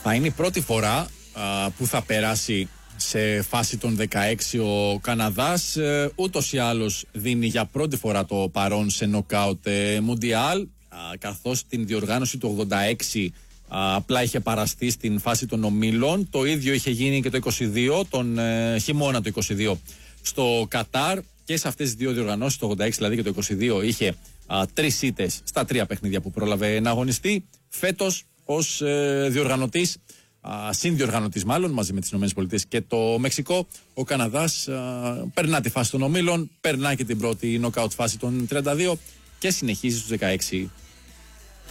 Θα είναι η πρώτη φορά που θα περάσει σε φάση των 16 ο Καναδάς. Ούτως ή άλλως δίνει για πρώτη φορά το παρόν σε νοκάουτ μουντιάλ, καθώς την διοργάνωση του 86 απλά είχε παραστεί στην φάση των ομίλων. Το ίδιο είχε γίνει και το 22, τον χειμώνα του 22 στο Κατάρ, και σε αυτές τις δύο διοργανώσεις, το 86 δηλαδή και το 22, είχε 3 ήττες στα 3 παιχνίδια που πρόλαβε να αγωνιστεί. Φέτος ως διοργανωτής, συνδιοργανωτής μάλλον, μαζί με τις ΗΠΑ και το Μεξικό, ο Καναδάς περνά τη φάση των ομίλων, περνά και την πρώτη νοκάουτ φάση των 32 και συνεχίζει στους 16